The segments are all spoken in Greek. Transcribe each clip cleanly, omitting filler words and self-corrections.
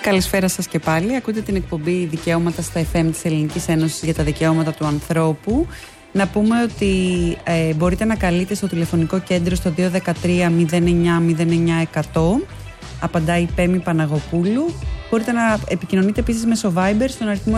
Καλησπέρα σας και πάλι. Ακούτε την εκπομπή Δικαιώματα στα FM της Ελληνικής Ένωσης για τα Δικαιώματα του Ανθρώπου. Να πούμε ότι μπορείτε να καλείτε στο τηλεφωνικό κέντρο στο 213 09 09 100. Απαντάει η Πέμη Παναγοπούλου. Μπορείτε να επικοινωνείτε επίσης μέσω Viber στον αριθμό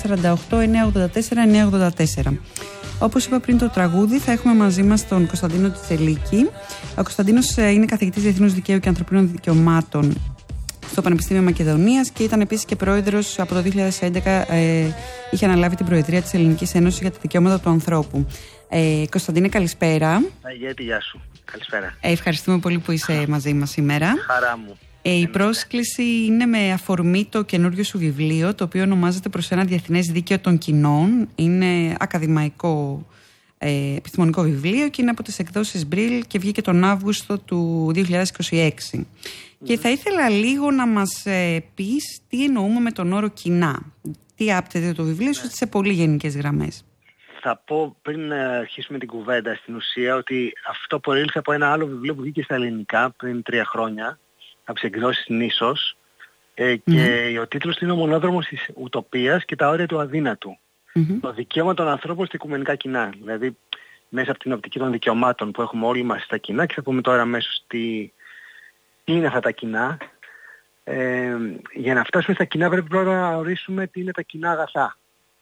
6948 984 984. Όπως είπα πριν το τραγούδι, θα έχουμε μαζί μας τον Κωνσταντίνο Τσελίκη. Ο Κωνσταντίνος είναι καθηγητής Διεθνούς Δικαίου και Ανθρωπίνων Δικαιωμάτων στο Πανεπιστήμιο Μακεδονίας και ήταν επίσης και πρόεδρος από το 2011, είχε αναλάβει την Προεδρία της Ελληνικής Ένωσης για τα Δικαιώματα του Ανθρώπου. Κωνσταντίνε, καλησπέρα. Αγιέτη, γεια σου. Καλησπέρα. Ευχαριστούμε πολύ που είσαι μαζί μας σήμερα. Χαρά μου. Η πρόσκληση είναι με αφορμή το καινούριο σου βιβλίο, το οποίο ονομάζεται «Προς ένα διεθνές δίκαιο των κοινών». Είναι ακαδημαϊκό επιστημονικό βιβλίο και είναι από τις εκδόσεις Brill και βγήκε τον Αύγουστο του 2026. Και θα ήθελα λίγο να μας πεις τι εννοούμε με τον όρο κοινά. Τι άπτεται το βιβλίο σου σε πολύ γενικές γραμμές. Θα πω πριν αρχίσουμε την κουβέντα στην ουσία ότι αυτό προήλθε από ένα άλλο βιβλίο που βγήκε στα ελληνικά πριν 3 χρόνια από τις εκδόσεις Νήσος και ο τίτλος είναι «Ο μονόδρομος της ουτοπίας και τα όρια του αδύνατου». Το δικαίωμα των ανθρώπων στα οικουμενικά κοινά. Δηλαδή μέσα από την οπτική των δικαιωμάτων που έχουμε όλοι μας στα κοινά, και θα πούμε τώρα αμέσως τι είναι αυτά τα κοινά. Για να φτάσουμε στα κοινά πρέπει πρώτα να ορίσουμε τι είναι τα κοινά αγαθά.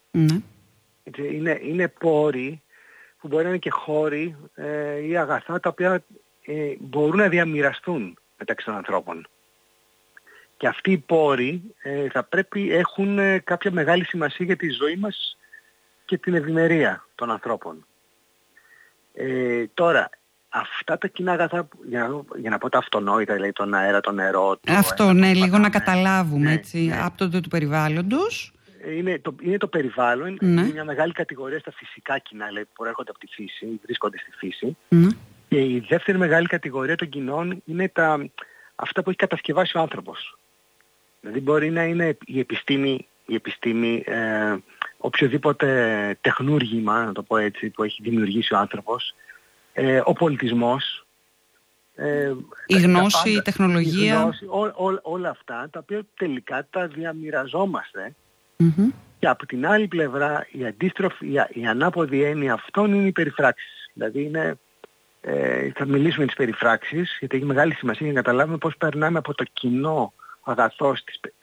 Είναι πόροι που μπορεί να είναι και χώροι ή αγαθά τα οποία μπορούν να διαμοιραστούν μεταξύ των ανθρώπων. Και αυτοί οι πόροι θα πρέπει έχουν κάποια μεγάλη σημασία για τη ζωή μας και την ευημερία των ανθρώπων. Τώρα, αυτά τα κοινά αγαθά, για να πω τα αυτονόητα, δηλαδή τον αέρα, το νερό... Αυτό, ναι, λίγο να καταλάβουμε, έτσι, άπτονται του περιβάλλοντος. Είναι το περιβάλλον, είναι μια μεγάλη κατηγορία στα φυσικά κοινά, δηλαδή, που προέρχονται από τη φύση, βρίσκονται στη φύση. Και η δεύτερη μεγάλη κατηγορία των κοινών είναι αυτά που έχει κατασκευάσει ο άνθρωπος. Δηλαδή μπορεί να είναι η επιστήμη, οποιοδήποτε τεχνούργημα, να το πω έτσι, που έχει δημιουργήσει ο άνθρωπος, ο πολιτισμός, η γνώση, η τεχνολογία, η γνώση, όλα αυτά τα οποία τελικά τα διαμοιραζόμαστε. Και από την άλλη πλευρά η ανάποδη έννοια αυτών είναι οι περιφράξεις. Δηλαδή θα μιλήσουμε τις περιφράξεις γιατί έχει μεγάλη σημασία για να καταλάβουμε πώς περνάμε από το κοινό αγαθό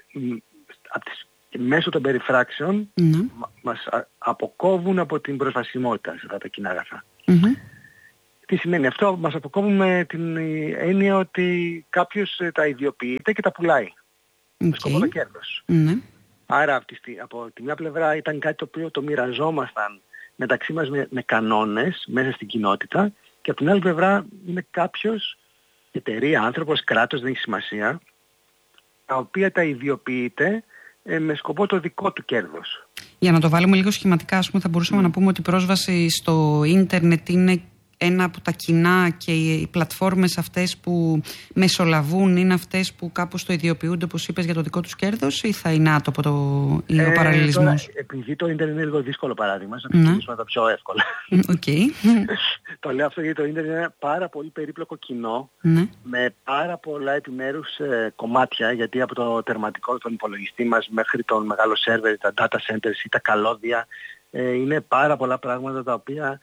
μέσω των περιφράξεων μας αποκόβουν από την προσβασιμότητα σε αυτά τα κοινά αγαθά. Τι σημαίνει αυτό? Μας αποκόβουν με την έννοια ότι κάποιος τα ιδιοποιείται και τα πουλάει με σκοπό το κέρδος. Άρα από τη μια πλευρά ήταν κάτι το οποίο το μοιραζόμασταν μεταξύ μας με κανόνες μέσα στην κοινότητα, και από την άλλη πλευρά είναι κάποιος, εταιρεία, άνθρωπος, κράτος, δεν έχει σημασία, τα οποία τα ιδιοποιείται με σκοπό το δικό του κέρδος. Για να το βάλουμε λίγο σχηματικά, ας πούμε, θα μπορούσαμε να πούμε ότι η πρόσβαση στο ίντερνετ είναι ένα από τα κοινά και οι πλατφόρμες αυτές που μεσολαβούν είναι αυτές που κάπως το ιδιοποιούνται, όπως είπες, για το δικό τους κέρδος, ή θα είναι άτομο ο παραλληλισμός? Επειδή το ίντερνετ είναι λίγο δύσκολο παράδειγμα, να το ξεκινήσουμε τα πιο εύκολα. Το λέω αυτό γιατί το ίντερνετ είναι ένα πάρα πολύ περίπλοκο κοινό με πάρα πολλά επιμέρους κομμάτια, γιατί από το τερματικό των υπολογιστή μας μέχρι τον μεγάλο σερβερ, τα data centers ή τα καλώδια, είναι πάρα πολλά πράγματα τα οποία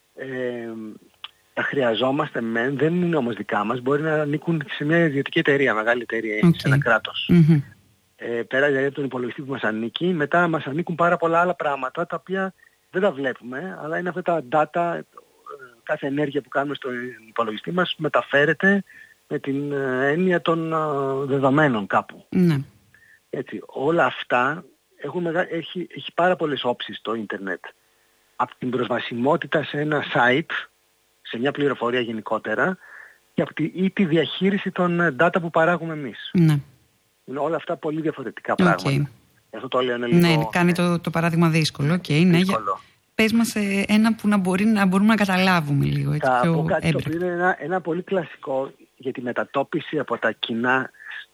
τα χρειαζόμαστε δεν είναι όμως δικά μας, μπορεί να ανήκουν σε μια ιδιωτική εταιρεία, μεγάλη εταιρεία, σε ένα κράτος. Πέρα δηλαδή από τον υπολογιστή που μας ανήκει, μετά μας ανήκουν πάρα πολλά άλλα πράγματα τα οποία δεν τα βλέπουμε, αλλά είναι αυτά τα data, κάθε ενέργεια που κάνουμε στο υπολογιστή μας μεταφέρεται με την έννοια των δεδομένων κάπου. Έτσι, όλα αυτά έχει πάρα πολλές όψεις το ίντερνετ. Από την προσβασιμότητα σε ένα site, σε μια πληροφορία γενικότερα, και από τη διαχείριση των data που παράγουμε εμείς. Είναι όλα αυτά πολύ διαφορετικά πράγματα. Αυτό το λέω λίγο... Ναι, κάνει το παράδειγμα δύσκολο. Δύσκολο. Πες μας ένα που να μπορούμε να καταλάβουμε λίγο. Έτσι, θα πω κάτι το οποίο είναι ένα πολύ κλασικό για τη μετατόπιση από τα κοινά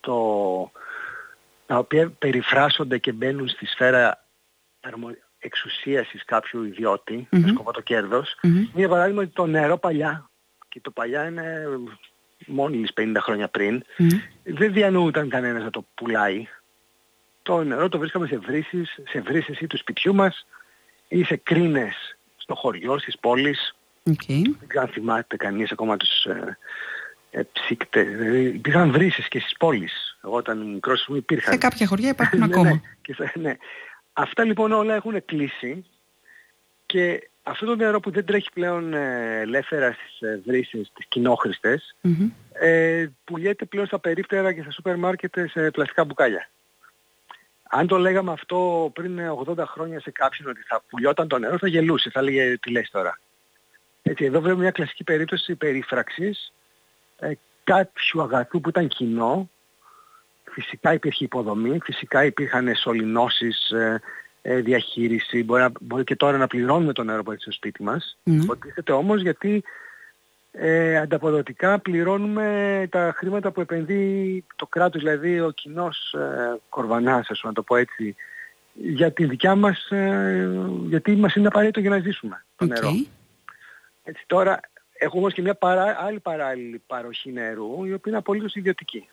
τα οποία περιφράσσονται και μπαίνουν στη σφαίρα εξουσίασης κάποιου ιδιώτη με σκοπό το κέρδος. Για παράδειγμα το νερό παλιά, και το παλιά είναι μόλις 50 χρόνια πριν, δεν διανοούταν κανένας να το πουλάει. το νερό το βρίσκαμε σε βρύσεις ή του σπιτιού μας ή σε κρίνες στο χωριό, στις πόλεις. Okay. Δεν ξέρω αν θυμάται κανείς ακόμα τους ψύκτες. Υπήρχαν βρύσεις και στις πόλεις. Εγώ όταν μικρός μου υπήρχαν. Σε κάποια χωριά υπάρχουν ακόμα. Ναι. Αυτά λοιπόν όλα έχουν κλείσει και αυτό το νερό που δεν τρέχει πλέον ελεύθερα στις βρύσεις, τις κοινόχρηστες, πουλιέται πλέον στα περίπτερα και στα σούπερ μάρκετ σε πλαστικά μπουκάλια. Αν το λέγαμε αυτό πριν 80 χρόνια σε κάποιον ότι θα πουλιόταν το νερό, θα γελούσε, θα λέγε τι λες τώρα. Έτσι, εδώ βλέπουμε μια κλασική περίπτωση περίφραξης κάποιου αγαθού που ήταν κοινό. Φυσικά υπήρχε υποδομή, φυσικά υπήρχαν σωληνώσεις, διαχείριση, μπορεί και τώρα να πληρώνουμε το νερό που έχει στο σπίτι μας. Υποτίθεται όμως γιατί ανταποδοτικά πληρώνουμε τα χρήματα που επενδύει το κράτος, δηλαδή ο κοινός κορβανάς, να το πω έτσι, για τη δικιά μας, γιατί μας είναι απαραίτητο για να ζήσουμε το νερό. Έτσι, τώρα έχουμε όμως και μια άλλη παράλληλη παροχή νερού, η οποία είναι απολύτως ιδιωτική.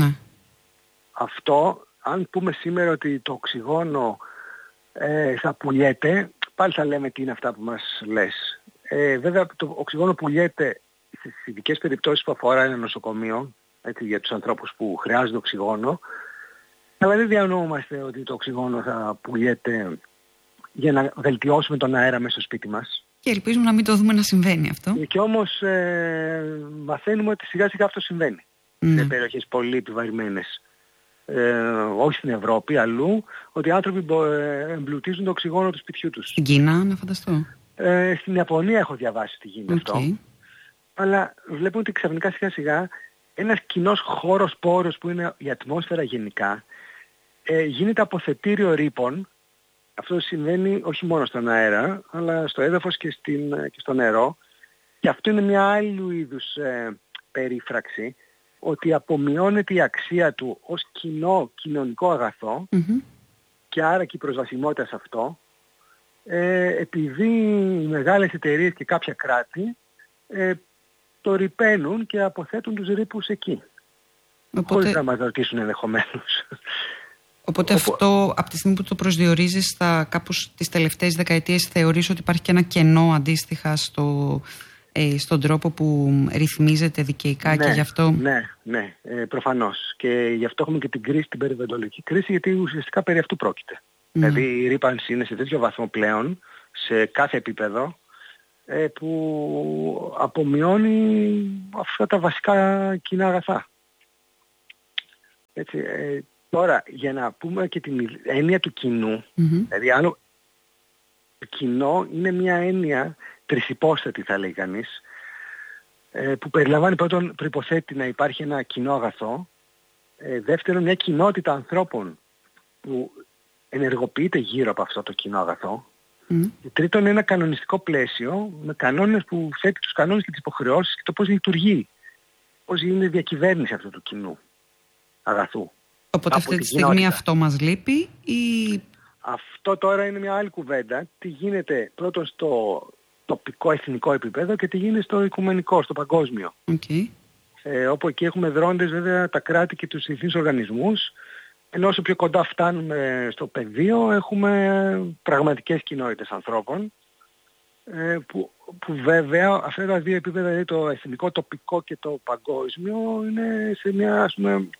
Αυτό, αν πούμε σήμερα ότι το οξυγόνο θα πουλιέται, πάλι θα λέμε τι είναι αυτά που μας λες. Βέβαια το οξυγόνο πουλιέται στις ειδικές περιπτώσεις που αφορά ένα νοσοκομείο, έτσι, για τους ανθρώπους που χρειάζονται οξυγόνο, αλλά δεν διανοούμαστε ότι το οξυγόνο θα πουλιέται για να βελτιώσουμε τον αέρα μέσα στο σπίτι μας. Και ελπίζουμε να μην το δούμε να συμβαίνει αυτό. Και όμως μαθαίνουμε ότι σιγά σιγά αυτό συμβαίνει σε περιοχές πολύ επιβαρημένες. Όχι στην Ευρώπη, αλλού, ότι οι άνθρωποι εμπλουτίζουν το οξυγόνο του σπιτιού τους. Στην Κίνα, να φανταστώ. Στην Ιαπωνία έχω διαβάσει τι γίνεται αυτό. Αλλά βλέπουμε ότι ξαφνικά σιγά σιγά ένας κοινός χώρος πόρος που είναι η ατμόσφαιρα γενικά γίνεται αποθετήριο ρήπων. Αυτό συμβαίνει όχι μόνο στον αέρα, αλλά στο έδαφος και στο νερό. Και αυτό είναι μια άλλου είδους περίφραξη, ότι απομειώνεται η αξία του ως κοινό κοινωνικό αγαθό και άρα και η προσβασιμότητα σε αυτό, επειδή οι μεγάλες εταιρείες και κάποια κράτη το ρηπαίνουν και αποθέτουν τους ρήπους εκεί. Χωρίς να μας ρωτήσουν ενδεχομένως. Οπότε αυτό από τη στιγμή που το προσδιορίζεις κάπως τις τελευταίες δεκαετίες θεωρείς ότι υπάρχει και ένα κενό αντίστοιχα στον τρόπο που ρυθμίζεται δικαιικά και γι' αυτό... Ναι, προφανώς. Και γι' αυτό έχουμε και την κρίση, την περιβαλλοντική κρίση, γιατί ουσιαστικά περί αυτού πρόκειται. Δηλαδή η ρύπανση είναι σε τέτοιο βαθμό πλέον, σε κάθε επίπεδο, που απομειώνει αυτά τα βασικά κοινά αγαθά. Έτσι, τώρα, για να πούμε και την έννοια του κοινού, δηλαδή άλλο, το κοινό είναι μια έννοια τρισυπόστατη θα λέει κανείς, που περιλαμβάνει πρώτον, προϋποθέτει να υπάρχει ένα κοινό αγαθό, δεύτερον μια κοινότητα ανθρώπων που ενεργοποιείται γύρω από αυτό το κοινό αγαθό, και τρίτον ένα κανονιστικό πλαίσιο με κανόνες που θέτει τους κανόνες και τις υποχρεώσεις και το πώς λειτουργεί, πώς είναι η διακυβέρνηση αυτού του κοινού αγαθού. Οπότε αυτή τη στιγμή αυτό μας λείπει ή... Αυτό τώρα είναι μια άλλη κουβέντα. Τι γίνεται πρώτον στο τοπικό εθνικό επίπεδο και τι γίνεται στο οικουμενικό, στο παγκόσμιο. Όπου εκεί έχουμε δρόντες βέβαια τα κράτη και τους διεθνείς οργανισμούς, ενώ όσο πιο κοντά φτάνουμε στο πεδίο έχουμε πραγματικές κοινότητες ανθρώπων, που βέβαια αυτά τα δύο επίπεδα, δηλαδή το εθνικό, τοπικό και το παγκόσμιο, είναι σε μια, ας πούμε,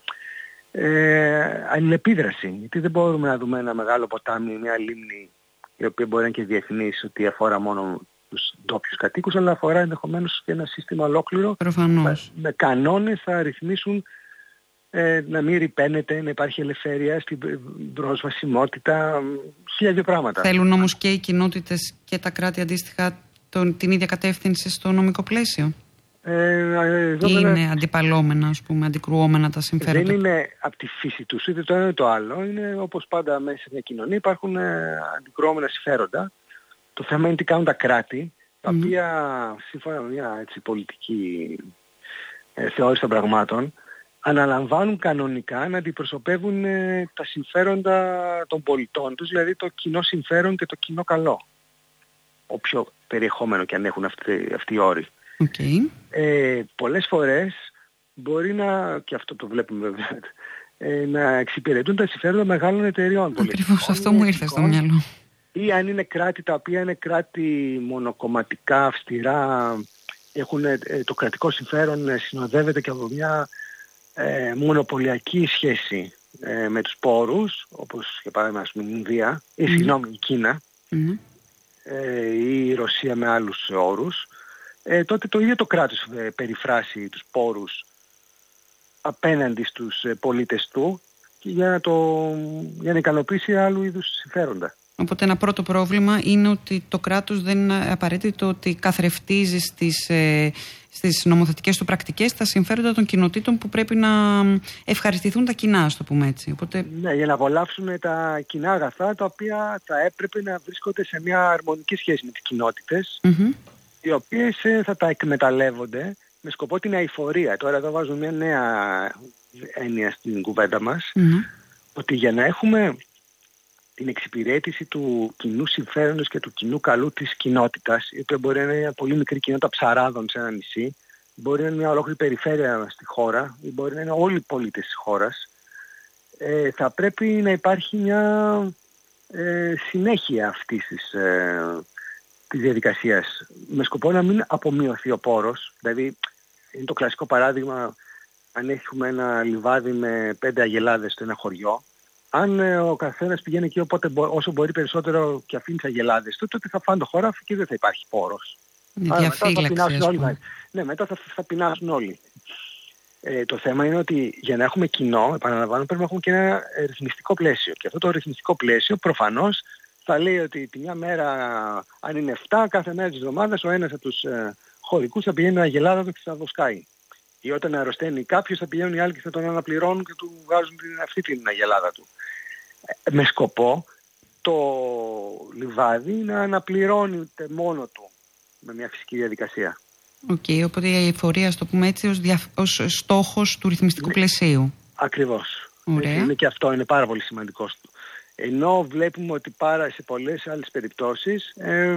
αλληλεπίδραση. Γιατί δεν μπορούμε να δούμε ένα μεγάλο ποτάμι, μια λίμνη, η οποία μπορεί να είναι και διεθνής, ότι αφορά μόνο τους ντόπιους κατοίκους, αλλά αφορά ενδεχομένως και ένα σύστημα ολόκληρο. Προφανώς. Με κανόνες θα ρυθμίσουν να μην ρηπαίνεται, να υπάρχει ελευθερία στην προσβασιμότητα, χίλια πράγματα. Θέλουν όμως και οι κοινότητες και τα κράτη αντίστοιχα την ίδια κατεύθυνση στο νομικό πλαίσιο? Ή είναι αντιπαλώμενα, ας πούμε, αντικρουόμενα τα συμφέροντα? Δεν είναι από τη φύση τους, είτε το ένα είτε το άλλο. Είναι όπως πάντα μέσα σε μια κοινωνία, υπάρχουν αντικρουόμενα συμφέροντα. Το θέμα είναι τι κάνουν τα κράτη, τα οποία σύμφωνα με μια έτσι, πολιτική θεώρηση των πραγμάτων, αναλαμβάνουν κανονικά να αντιπροσωπεύουν τα συμφέροντα των πολιτών τους, δηλαδή το κοινό συμφέρον και το κοινό καλό. Όποιο περιεχόμενο και αν έχουν αυτοί οι όροι. Okay. Πολλές φορές μπορεί να, και αυτό το βλέπουμε βέβαια, να εξυπηρετούν τα συμφέροντα μεγάλων εταιριών. Ακριβώς, αυτό μου ήρθε στο μυαλό. Ή αν είναι κράτη τα οποία είναι κράτη μονοκομματικά, αυστηρά, έχουν το κρατικό συμφέρον συνοδεύεται και από μια μονοπωλιακή σχέση με τους πόρους, όπως για παράδειγμα η Ινδία, ή η Κίνα, ή η Ρωσία με άλλους όρους, τότε το ίδιο το κράτος περιφράσει τους πόρους απέναντι στους πολίτες του και για να ικανοποιήσει άλλου είδους συμφέροντα. Οπότε ένα πρώτο πρόβλημα είναι ότι το κράτος δεν είναι απαραίτητο ότι καθρεφτίζει στις νομοθετικές του πρακτικές τα συμφέροντα των κοινοτήτων που πρέπει να ευχαριστηθούν τα κοινά, ας το πούμε έτσι. Οπότε... Ναι, για να απολαύσουν τα κοινά αγαθά τα οποία θα έπρεπε να βρίσκονται σε μια αρμονική σχέση με τις κοινότητες, οι οποίες θα τα εκμεταλλεύονται με σκοπό την αειφορία. Τώρα εδώ βάζουμε μια νέα έννοια στην κουβέντα μας, ότι για να έχουμε την εξυπηρέτηση του κοινού συμφέροντος και του κοινού καλού της κοινότητας, η οποία μπορεί να είναι μια πολύ μικρή κοινότητα ψαράδων σε ένα νησί, μπορεί να είναι μια ολόκληρη περιφέρεια στη χώρα, ή μπορεί να είναι όλοι οι πολίτες της χώρας, θα πρέπει να υπάρχει μια συνέχεια αυτής της διαδικασίας, με σκοπό να μην απομειωθεί ο πόρος. Δηλαδή, είναι το κλασικό παράδειγμα, αν έχουμε ένα λιβάδι με 5 αγελάδες στο ένα χωριό, αν ο καθένας πηγαίνει εκεί όσο μπορεί περισσότερο και αφήνει τις αγελάδες του, τότε θα φάνε το χωράφι και δεν θα υπάρχει πόρος. Μετά θα πεινάσουν όλοι. Ναι, μετά θα πεινάσουν όλοι. Το θέμα είναι ότι για να έχουμε κοινό, επαναλαμβάνω, πρέπει να έχουμε και ένα ρυθμιστικό πλαίσιο. Και αυτό το ρυθμιστικό πλαίσιο προφανώς θα λέει ότι τη μια μέρα, αν είναι 7, κάθε μέρα της εβδομάδας ο ένας από τους χωρικούς θα πηγαίνει με αγελάδα του και θα βοσκάει. Ή όταν αρρωσταίνει κάποιος θα πηγαίνουν οι άλλοι και θα τον αναπληρώνουν και του βγάζουν αυτή την αγελάδα του. Με σκοπό το λιβάδι να αναπληρώνεται μόνο του με μια φυσική διαδικασία. Οπότε η αειφορία, το πούμε έτσι, ως στόχος του ρυθμιστικού πλαισίου. Ακριβώς. Είναι και αυτό, είναι πάρα πολύ σημαντικό. Ενώ βλέπουμε ότι σε πολλές άλλες περιπτώσεις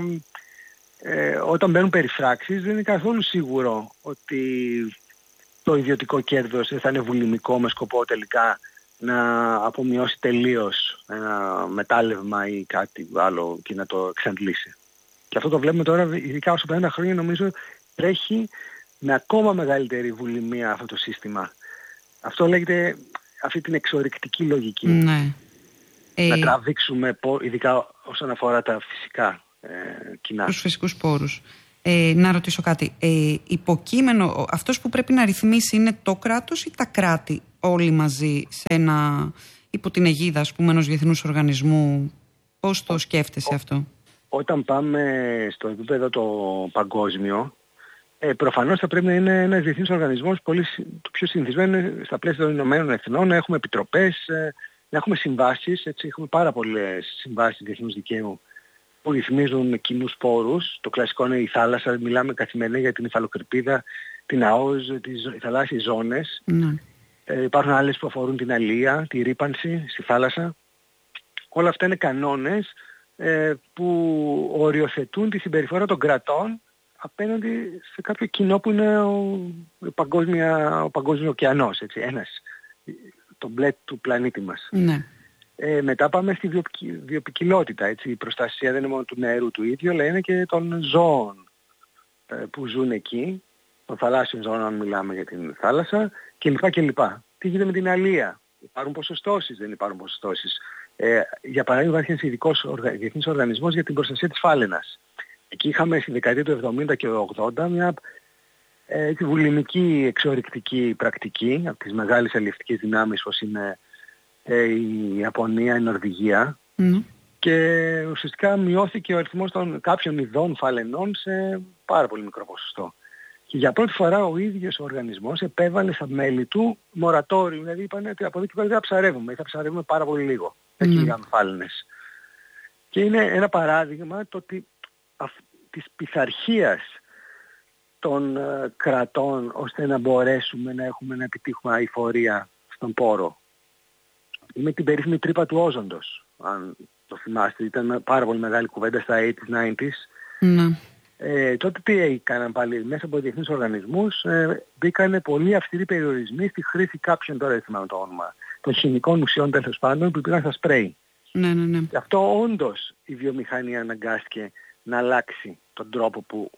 όταν μπαίνουν περιφράξεις δεν είναι καθόλου σίγουρο ότι το ιδιωτικό κέρδος θα είναι βουλημικό με σκοπό τελικά να απομειώσει τελείως ένα μετάλλευμα ή κάτι άλλο και να το εξαντλήσει. Και αυτό το βλέπουμε τώρα, ειδικά όσο 50 χρόνια, νομίζω τρέχει με ακόμα μεγαλύτερη βουλημία αυτό το σύστημα. Αυτό λέγεται αυτή την εξορρυκτική λογική. Ναι. Να τραβήξουμε, ειδικά όσον αφορά τα φυσικά κοινά. Τους φυσικούς πόρους. Να ρωτήσω κάτι. Υποκείμενο, αυτός που πρέπει να ρυθμίσει είναι το κράτος ή τα κράτη όλοι μαζί υπό την αιγίδα, ας πούμε, ενός διεθνούς οργανισμού? Πώς το σκέφτεσαι αυτό? Όταν πάμε στο επίπεδο το παγκόσμιο, προφανώς θα πρέπει να είναι ένας διεθνής οργανισμός το πιο συνηθισμένο στα πλαίσια των Ηνωμένων Εθνών, να έχουμε επιτροπές, να έχουμε συμβάσεις. Έτσι, έχουμε πάρα πολλές συμβάσεις διεθνούς δικαίου που ρυθμίζουν κοινούς πόρους. Το κλασικό είναι η θάλασσα, μιλάμε καθημερινά για την υφαλοκρηπίδα, την ΑΟΖ, τις θαλάσσιες ζώνες. Υπάρχουν άλλες που αφορούν την αλία, τη ρύπανση στη θάλασσα. Όλα αυτά είναι κανόνες που οριοθετούν τη συμπεριφορά των κρατών απέναντι σε κάποιο κοινό που είναι ο παγκόσμιος ωκεανός, έτσι, το μπλε του πλανήτη μας. Ναι. Μετά πάμε στη βιοποικιλότητα, έτσι. Η προστασία δεν είναι μόνο του νερού του ίδιου, αλλά είναι και των ζώων που ζουν εκεί, των θαλάσσιων ζώων, αν μιλάμε για την θάλασσα, κλπ. Τι γίνεται με την αλία? Υπάρχουν ποσοστώσεις, δεν υπάρχουν ποσοστώσεις? Για παράδειγμα, υπάρχει ένας ειδικός διεθνής οργανισμός για την προστασία της φάλαινας. Εκεί είχαμε στη δεκαετία του 70 και 80 μια βουλημική εξορρυκτική πρακτική από τις μεγάλες αλλιευτικές δυνάμεις όπως είναι η Ιαπωνία, η Νορβηγία, και ουσιαστικά μειώθηκε ο αριθμός των κάποιων ειδών φαλενών σε πάρα πολύ μικρό ποσοστό. Και για πρώτη φορά ο ίδιος ο οργανισμός επέβαλε στα μέλη του μορατόριο, δηλαδή είπαν ότι από εδώ και πέρα δεν θα ψαρεύουμε ή θα ψαρεύουμε πάρα πολύ λίγο. Δεν κυνηγάμε φάλαινες. Και είναι ένα παράδειγμα της πειθαρχίας των κρατών ώστε να μπορέσουμε να επιτύχουμε αειφορία στον πόρο. Είναι την περίφημη τρύπα του όζοντος, αν το θυμάστε. Ήταν πάρα πολύ μεγάλη κουβέντα στα 80s, 90s. Ναι. Τότε τι έκαναν πάλι? Μέσα από διεθνείς οργανισμούς μπήκανε πολύ αυστηροί περιορισμοί στη χρήση κάποιων, τώρα δεν θυμάμαι το όνομα, των χημικών ουσιών τέλος πάντων που υπήρχαν στα σπρέι. Ναι. Και αυτό όντως η βιομηχανία αναγκάστηκε να αλλάξει τον τρόπο που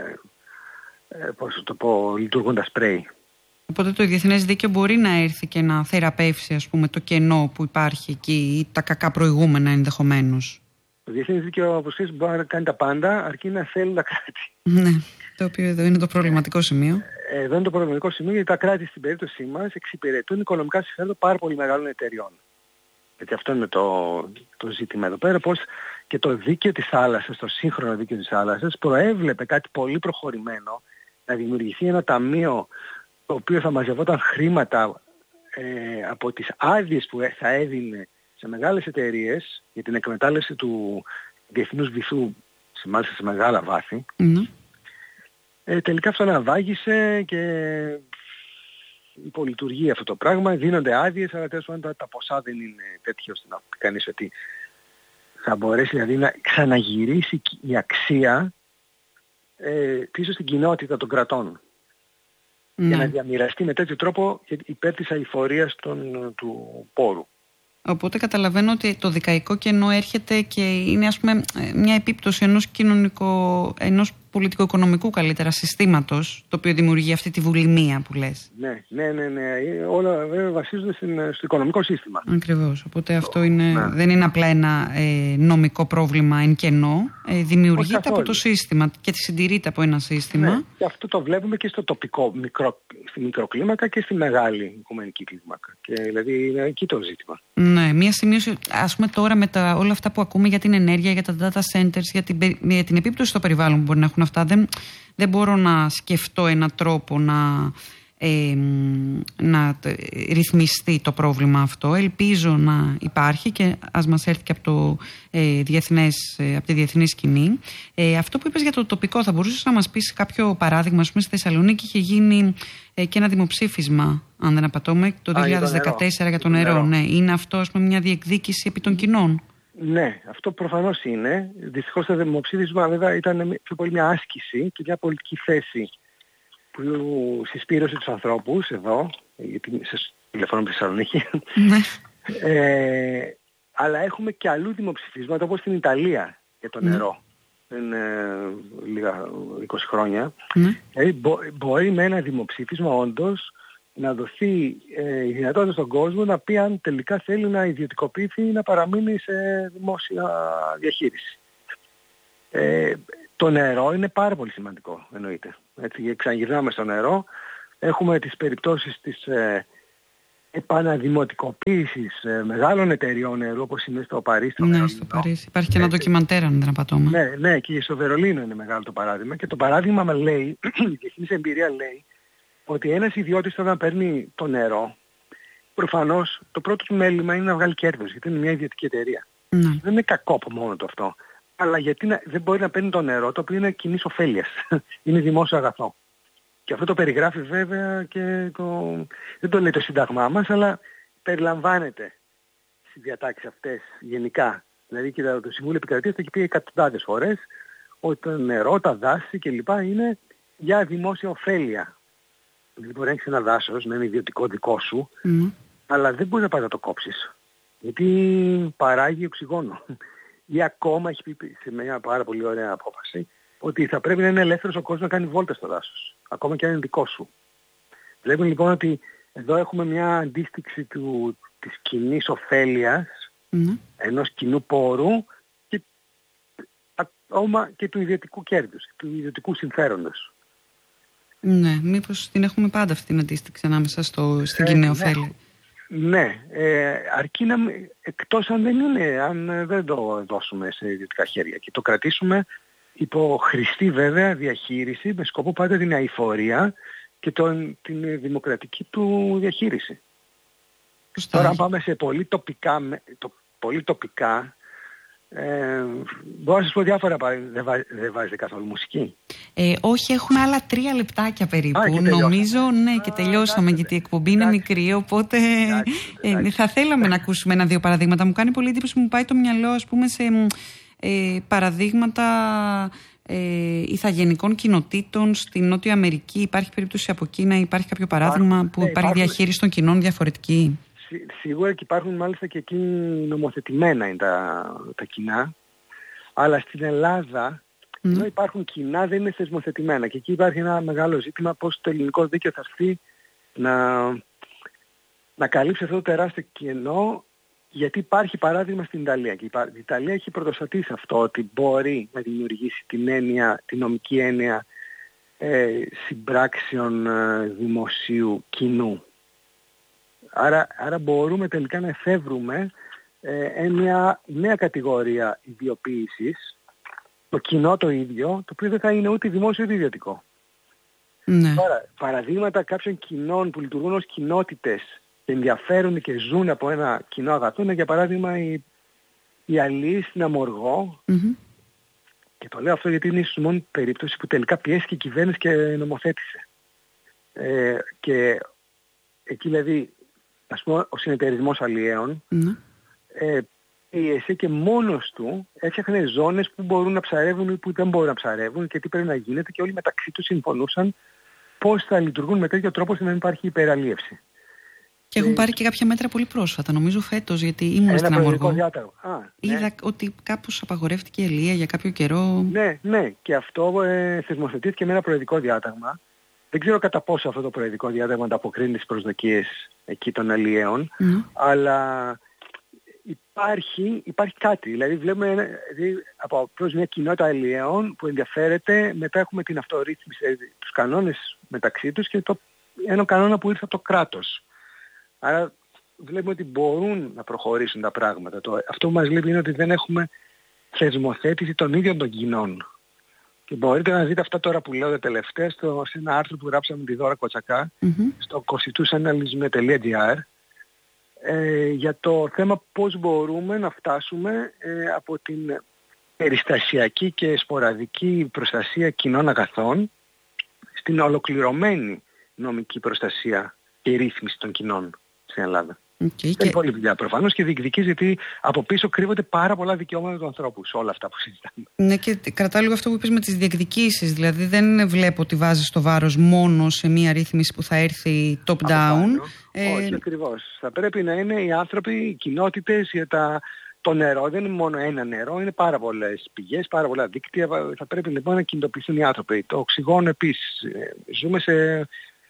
λειτουργούν τα σπρέι. Οπότε το διεθνές δίκαιο μπορεί να έρθει και να θεραπεύσει, ας πούμε, το κενό που υπάρχει εκεί ή τα κακά προηγούμενα ενδεχομένως. Το διεθνές δίκαιο, όπως ξέρεις, μπορεί να κάνει τα πάντα αρκεί να θέλει τα κράτη. Ναι, το οποίο εδώ είναι το προβληματικό σημείο. Εδώ είναι το προβληματικό σημείο, γιατί τα κράτη στην περίπτωσή μας εξυπηρετούν οικονομικά συμφέροντα πάρα πολύ μεγάλων εταιριών. Γιατί αυτό είναι το ζήτημα εδώ πέρα, πως και το δίκαιο της θάλασσας, το σύγχρονο δίκαιο της θάλασσας, προέβλεπε κάτι πολύ προχωρημένο, να δημιουργηθεί ένα ταμείο το οποίο θα μαζευόταν χρήματα από τις άδειες που θα έδινε σε μεγάλες εταιρείες για την εκμετάλλευση του διεθνούς βυθού, μάλιστα σε μεγάλα βάθη. Τελικά αυτό αναβάγησε και υπολειτουργεί αυτό το πράγμα, δίνονται άδειες, αλλά τέλος πάντων τα ποσά δεν είναι τέτοιο ώστε να πει κανείς ότι θα μπορέσει δηλαδή να ξαναγυρίσει η αξία πίσω στην κοινότητα των κρατών. Για να διαμοιραστεί με τέτοιο τρόπο υπέρ της αειφορίας του πόρου. Οπότε καταλαβαίνω ότι το δικαϊκό κενό έρχεται και είναι, ας πούμε, μια επίπτωση ενός πολιτικο-οικονομικού καλύτερα συστήματος, το οποίο δημιουργεί αυτή τη βουλημία που λες. Ναι. Όλα βέβαια βασίζονται στο οικονομικό σύστημα. Ακριβώς. Οπότε αυτό δεν είναι απλά ένα νομικό πρόβλημα εν κενό. Δημιουργείται από το σύστημα και συντηρείται από ένα σύστημα. Ναι. Και αυτό το βλέπουμε και στο τοπικό, στη μικροκλίμακα και στη μεγάλη οικουμενική κλίμακα. Και δηλαδή είναι εκεί το ζήτημα. Ναι, μία σημείωση, ας πούμε τώρα με όλα αυτά που ακούμε για την ενέργεια, για τα data centers, για την επίπτωση στο περιβάλλον που μπορεί να έχουν αυτά, δεν μπορώ να σκεφτώ έναν τρόπο να ρυθμιστεί το πρόβλημα αυτό. Ελπίζω να υπάρχει και ας μας έρθει και από τη διεθνή σκηνή. Αυτό που είπες για το τοπικό, θα μπορούσες να μας πεις κάποιο παράδειγμα? Ας πούμε στη Θεσσαλονίκη είχε γίνει και ένα δημοψήφισμα, αν δεν απατώμε, το 2014 για το νερό. Ναι. Είναι αυτό, ας πούμε, μια διεκδίκηση επί των κοινών? Ναι, αυτό προφανώς είναι. Δυστυχώς το δημοψήφισμα βέβαια ήταν πιο πολύ μια άσκηση και μια πολιτική θέση που συσπήρωσε τους ανθρώπους εδώ, γιατί σε τηλεφωνώ με τη Θεσσαλονίκη. Αλλά έχουμε και αλλού δημοψηφίσματα, όπως στην Ιταλία για το νερό. Είναι λίγα 20 χρόνια. Δηλαδή μπορεί με ένα δημοψήφισμα όντως να δοθεί η δυνατότητα στον κόσμο να πει αν τελικά θέλει να ιδιωτικοποιηθεί ή να παραμείνει σε δημόσια διαχείριση. Το νερό είναι πάρα πολύ σημαντικό, εννοείται. Έτσι, ξαναγυρνάμε στο νερό. Έχουμε τις περιπτώσεις της επαναδημοτικοποίησης μεγάλων εταιριών νερού, όπως είναι στο Παρίσι. Ναι, στο Παρίσι. Υπάρχει και ένα ντοκιμαντέρ, αν δεν απατώμε. Ναι, και στο Βερολίνο είναι μεγάλο το παράδειγμα. Και το παράδειγμα με λέει, η διεθνής εμπειρία λέει, ότι ένας ιδιώτης όταν παίρνει το νερό, προφανώς το πρώτο του μέλημα είναι να βγάλει κέρδος, γιατί είναι μια ιδιωτική εταιρεία. Δεν είναι κακό από μόνο το αυτό. Αλλά γιατί δεν μπορεί να παίρνει το νερό, το οποίο είναι κοινής ωφέλειας. Είναι δημόσιο αγαθό. Και αυτό το περιγράφει βέβαια και δεν το λέει το Σύνταγμά μας, αλλά περιλαμβάνεται στις διατάξεις αυτές γενικά. Δηλαδή και το Συμβούλιο Επικρατείας το έχει πει εκατοντάδες φορές ότι το νερό, τα δάση κλπ. Είναι για δημόσια ωφέλεια. Δηλαδή μπορεί να έχεις ένα δάσος, να είναι ιδιωτικό δικό σου, αλλά δεν μπορεί να πάει να το κόψεις. Γιατί παράγει οξυγόνο. Ή ακόμα έχει πει σε μια πάρα πολύ ωραία απόφαση ότι θα πρέπει να είναι ελεύθερος ο κόσμος να κάνει βόλτες στο δάσος. Ακόμα και αν είναι δικό σου. Βλέπουμε λοιπόν ότι εδώ έχουμε μια αντίστοιξη της κοινής ωφέλειας, ενός κοινού πόρου και ακόμα και του ιδιωτικού κέρδους, του ιδιωτικού συμφέροντος. Ναι, μήπως την έχουμε πάντα αυτή την αντίστοιξη ανάμεσα στην κοινή ωφέλεια. Ναι, αρκεί να, εκτός αν δεν το δώσουμε σε ιδιωτικά χέρια και το κρατήσουμε υπό χρηστή βέβαια διαχείριση με σκοπό πάντα την αειφορία και την δημοκρατική του διαχείριση. Τώρα αν πάμε σε πολύ τοπικά μπορώ να σας πω διάφορα παραδείγματα. Δεν βάζετε καθόλου μουσική? Όχι, έχουμε άλλα 3 λεπτάκια περίπου. Νομίζω και τελειώσαμε, γιατί η εκπομπή είναι μικρή, οπότε θα θέλαμε να ακούσουμε 1-2 παραδείγματα. Μου κάνει πολύ εντύπωση που μου πάει το μυαλό, ας πούμε, σε παραδείγματα ηθαγενικών κοινοτήτων στην Νότια Αμερική. Υπάρχει περίπτωση από εκεί να υπάρχει κάποιο παράδειγμα που υπάρχει διαχείριση των κοινών διαφορετική? Σίγουρα και υπάρχουν μάλιστα και εκεί νομοθετημένα είναι τα κοινά, αλλά στην Ελλάδα ενώ υπάρχουν κοινά δεν είναι θεσμοθετημένα και εκεί υπάρχει ένα μεγάλο ζήτημα πώς το ελληνικό δίκαιο θα έρθει να καλύψει αυτό το τεράστιο κενό, γιατί υπάρχει παράδειγμα στην Ιταλία και η Ιταλία έχει πρωτοστατήσει αυτό ότι μπορεί να δημιουργήσει την νομική έννοια συμπράξεων δημοσίου κοινού. Άρα μπορούμε τελικά να εφεύρουμε μια νέα κατηγορία ιδιοποίησης, το κοινό το ίδιο, το οποίο δεν θα είναι ούτε δημόσιο ούτε ιδιωτικό. Ναι. Τώρα, παραδείγματα κάποιων κοινών που λειτουργούν ως κοινότητες και ενδιαφέρουν και ζουν από ένα κοινό αγαθό είναι για παράδειγμα η αλληλείς στην Αμοργό. Και το λέω αυτό γιατί είναι ίσως μόνη περίπτωση που τελικά πιέστηκε η κυβέρνηση και νομοθέτησε. Και εκεί δηλαδή, ας πούμε, ο συνεταιρισμός αλλιέων πίεσε και μόνος του έφτιαχνε ζώνες που μπορούν να ψαρεύουν ή που δεν μπορούν να ψαρεύουν και τι πρέπει να γίνεται και όλοι μεταξύ τους συμφωνούσαν πώς θα λειτουργούν με τέτοιο τρόπο ώστε να μην υπάρχει υπεραλίευση. Και έχουν πάρει και κάποια μέτρα πολύ πρόσφατα, νομίζω φέτος, γιατί ήμουν στην Αμοργό. Είδα ότι κάπως απαγορεύτηκε η ελεία για κάποιο καιρό. Ναι, και αυτό θεσμοθετήθηκε με ένα προεδρικό διάταγμα. Δεν ξέρω κατά πόσο αυτό το προεδρικό διάταγμα ανταποκρίνει τις προσδοκίες εκεί των αλλιέων, αλλά υπάρχει κάτι. Δηλαδή βλέπουμε από προς μια κοινότητα αλλιέων που ενδιαφέρεται, μετά έχουμε την αυτορύθμιση, τους κανόνες μεταξύ τους και ένα κανόνα που ήρθε από το κράτος. Άρα βλέπουμε ότι μπορούν να προχωρήσουν τα πράγματα. Αυτό που μας λείπει είναι ότι δεν έχουμε θεσμοθέτηση των ίδιων των κοινών. Και μπορείτε να δείτε αυτά τώρα που λέω τελευταία σε ένα άρθρο που γράψαμε τη Δώρα Κοτσακά στο constitutionalism.gr για το θέμα πώς μπορούμε να φτάσουμε από την περιστασιακή και σποραδική προστασία κοινών αγαθών στην ολοκληρωμένη νομική προστασία και ρύθμιση των κοινών στην Ελλάδα. Είναι πολύ δουλειά προφανώς και διεκδικείς, γιατί από πίσω κρύβονται πάρα πολλά δικαιώματα του ανθρώπου σε όλα αυτά που συζητάμε. Ναι, και κρατάω λίγο αυτό που είπες με τις διεκδικήσεις. Δηλαδή δεν βλέπω ότι βάζεις το βάρος μόνο σε μία ρύθμιση που θα έρθει top-down. Όχι ακριβώς. Θα πρέπει να είναι οι άνθρωποι, οι κοινότητες, το νερό. Δεν είναι μόνο ένα νερό, είναι πάρα πολλές πηγές, πάρα πολλά δίκτυα. Θα πρέπει λοιπόν να κινητοποιηθούν οι άνθρωποι. Το οξυγόνο επίσης. Ζούμε σε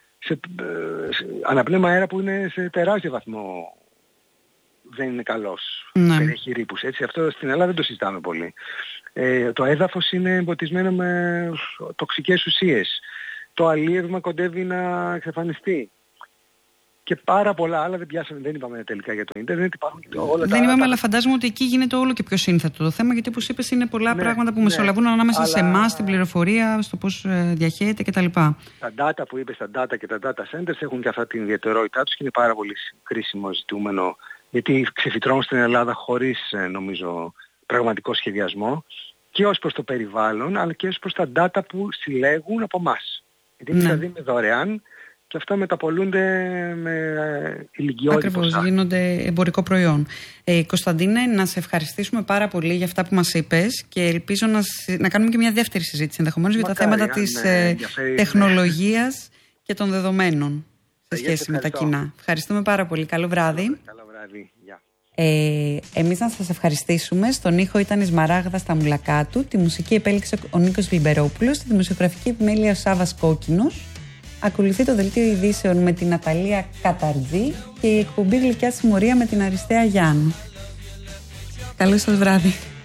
αναπνέουμε αέρα που είναι σε τεράστιο βαθμό δεν είναι καλός. Περιέχει ρήπους. Έτσι, αυτό στην Ελλάδα δεν το συζητάμε πολύ. Το έδαφος είναι εμποτισμένο με τοξικές ουσίες. Το αλίευμα κοντεύει να εξαφανιστεί. Και πάρα πολλά άλλα δεν είπαμε τελικά για το ίντερνετ. Δεν είπαμε, αλλά φαντάζομαι ότι εκεί γίνεται όλο και πιο σύνθετο το θέμα, γιατί όπως είπες είναι πολλά πράγματα που μεσολαβούν ανάμεσα σε εμάς, την πληροφορία, στο πώς διαχέεται κτλ. Τα data που είπες, τα data και τα data centers έχουν και αυτά την ιδιαιτερότητά τους και είναι πάρα πολύ κρίσιμο ζητούμενο, γιατί ξεφυτρώνουν στην Ελλάδα χωρίς νομίζω πραγματικό σχεδιασμό και ως προς το περιβάλλον, αλλά και ως προς τα data που συλλέγουν από εμάς. Γιατί δηλαδή είναι δωρεάν. Και αυτά μεταπολούνται με ηλικιότητα. Ακριβώς, γίνονται εμπορικό προϊόν. Κωνσταντίνε, να σε ευχαριστήσουμε πάρα πολύ για αυτά που μας είπες και ελπίζω να κάνουμε και μια δεύτερη συζήτηση ενδεχομένως για τα θέματα της τεχνολογίας και των δεδομένων σε σχέση με τα κοινά. Ευχαριστούμε πάρα πολύ. Καλό βράδυ. Καλό βράδυ. Γεια. Εμείς να σας ευχαριστήσουμε. Στον ήχο ήταν η Σμαράγδα Σταμουλακάτου, τη μουσική επέλεξε ο Νίκος Βιλμπερόπουλος, στη δημοσιογραφική επιμέλεια ο Σάββας Κόκκινος. Ακολουθεί το δελτίο ειδήσεων με την Ναταλία Καταρτζή και η εκπομπή Γλυκιά Συμμορία με την Αριστεία Γιάννου. Καλό σας βράδυ.